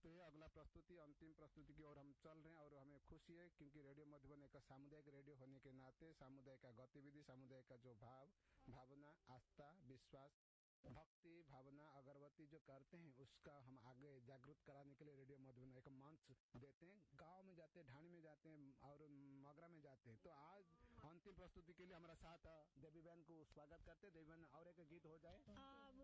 तो ये अगला प्रस्तुति, अंतिम प्रस्तुति की ओर हम चल रहे हैं और हमें खुशी है क्योंकि रेडियो मधुबन एक सामुदायिक रेडियो होने के नाते सामुदायिक का गतिविधि, सामुदायिक का जो भावना, आस्था, विश्वास, भक्ति भावना, अगरबत्ती जो करते हैं उसका हम आगे जागरूक कराने के लिए रेडियो मधुबन एक मंच देते हैं। गांव में जाते हैं, ढाणी में जाते हैं और मगरा में जाते हैं। तो आज अंतिम प्रस्तुति के लिए हमारा साथ देवी बहन को स्वागत करते हैं। देवी बहन, और एक गीत हो जाए।